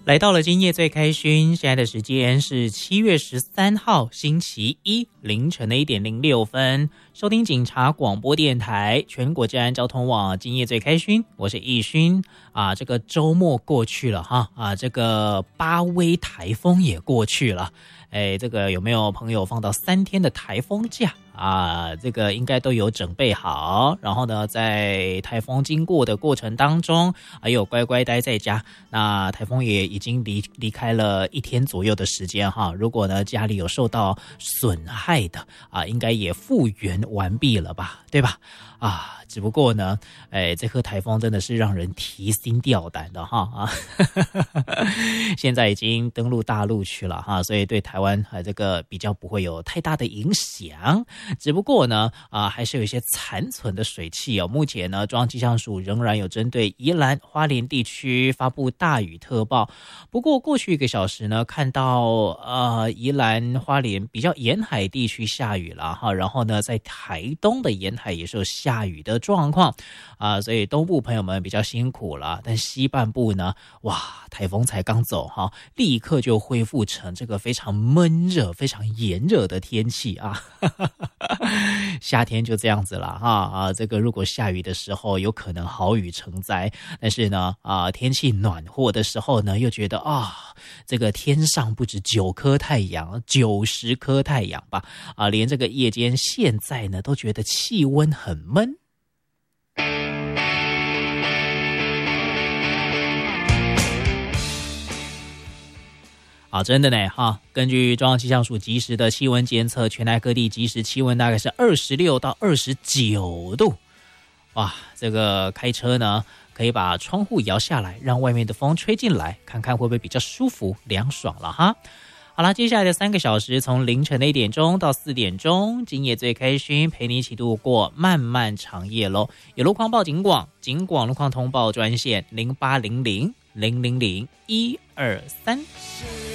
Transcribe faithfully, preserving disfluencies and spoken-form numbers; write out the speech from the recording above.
来到了今夜最开勋，现在的时间是七月十三号星期一凌晨的一点零六分，收听警察广播电台全国治安交通网今夜最开勋，我是易勋啊。这个周末过去了哈啊，这个巴威台风也过去了，哎，这个有没有朋友放到三天的台风假啊？这个应该都有准备好，然后呢，在台风经过的过程当中，还有乖乖待在家。那台风也已经离离开了一天左右的时间哈。如果呢家里有受到损害的啊，应该也复原完毕了吧，对吧？啊，只不过呢，哎，这颗台风真的是让人提心吊胆的哈啊！现在已经登陆大陆去了哈，所以对台湾啊这个比较不会有太大的影响。只不过呢，啊，还是有一些残存的水汽哦。目前呢，中央气象署仍然有针对宜兰花莲地区发布大雨特报。不过过去一个小时呢，看到呃宜兰花莲比较沿海地区下雨了哈，然后呢，在台东的沿海也是有下下雨的状况啊，所以东部朋友们比较辛苦了，但西半部呢，哇，台风才刚走哈，立刻就恢复成这个非常闷热、非常炎热的天气啊。夏天就这样子了哈啊，这个如果下雨的时候有可能豪雨成灾，但是呢啊，天气暖和的时候呢，又觉得啊，这个天上不止九颗太阳，九十颗太阳吧啊，连这个夜间现在呢都觉得气温很闷。好，真的呢哈！根据中央气象署即时的气温监测，全台各地即时气温大概是二十六到二十九度。哇，这个开车呢，可以把窗户摇下来，让外面的风吹进来，看看会不会比较舒服、凉爽了哈。好啦，接下来的三个小时，从凌晨的一点钟到四点钟，今夜最开心，陪你一起度过漫漫长夜喽。有路况报警广，警广路况通报专线零八零零零零零一二三。